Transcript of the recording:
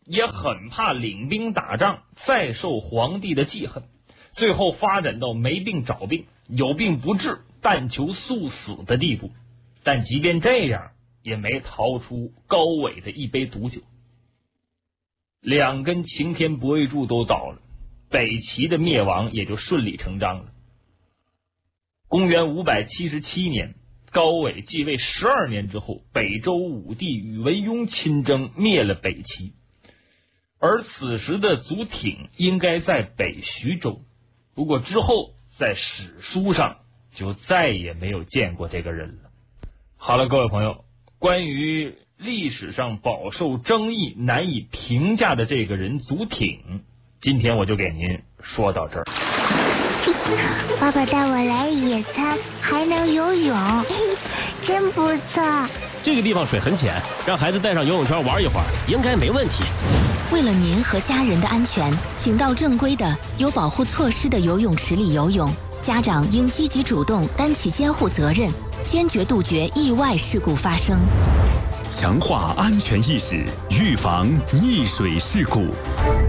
也很怕领兵打仗再受皇帝的记恨，最后发展到没病找病，有病不治，但求速死的地步。但即便这样，也没逃出高纬的一杯毒酒。2根擎天博弈柱都倒了，北齐的灭亡也就顺理成章了。公元577年，高纬继位12年之后，北周武帝宇文邕亲征，灭了北齐。而此时的祖闵应该在北徐州，不过之后在史书上就再也没有见过这个人了。好了，各位朋友，关于历史上饱受争议、难以评价的这个人祖闵，今天我就给您说到这儿。 爸爸带我来野餐，还能游泳，真不错。 这个地方水很浅，让孩子带上游泳圈玩一会儿，应该没问题。 为了您和家人的安全，请到正规的、有保护措施的游泳池里游泳。家长应积极主动，担起监护责任，坚决杜绝意外事故发生。 强化安全意识，预防溺水事故。